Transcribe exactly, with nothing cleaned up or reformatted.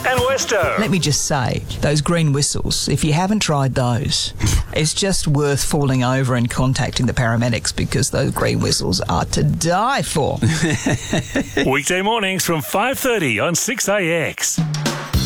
and Westo. Let me just say, those green whistles, if you haven't tried those, it's just worth falling over and contacting the paramedics because those green whistles are to die for. Weekday mornings from five thirty on six A X.